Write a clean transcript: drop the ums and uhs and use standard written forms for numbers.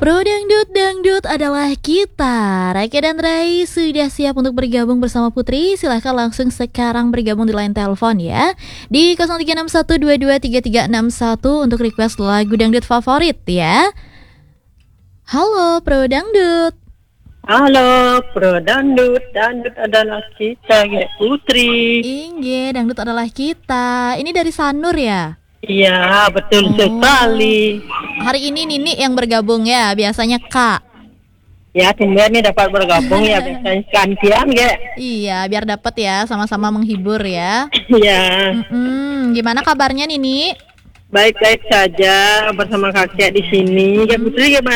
Pro Dangdut, Dangdut adalah kita. Raika dan Rai sudah siap untuk bergabung bersama Putri. Silahkan langsung sekarang bergabung di line telepon ya, di 0361223361 untuk request lagu dangdut favorit ya. Halo Pro Dangdut. Halo Pro Dangdut, Dangdut adalah kita, Putri. Inge, Dangdut adalah kita. Ini dari Sanur ya? Iya, betul sekali. Hari ini Nini yang bergabung ya, biasanya Kak. Ya, tumben nih dapat bergabung ya, biasanya gantian ya. Iya, biar dapat ya, sama-sama menghibur ya. Iya. Gimana kabarnya Nini? Baik-baik saja bersama kakek di sini. Ya Putri gimana?